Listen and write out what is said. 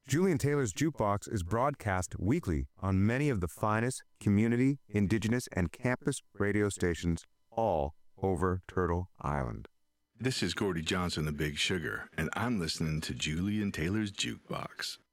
Julian Taylor's Jukebox is broadcast weekly on many of the finest community, indigenous, and campus radio stations all over Turtle Island. This is Gordie Johnson, the Big Sugar, and I'm listening to Julian Taylor's Jukebox.